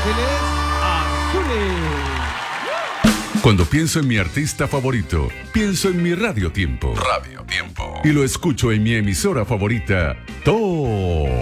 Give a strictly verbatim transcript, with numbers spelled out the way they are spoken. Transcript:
Ángeles Azules. Cuando pienso en mi artista favorito, pienso en mi Radio Tiempo. Radio Tiempo. Y lo escucho en mi emisora favorita, Top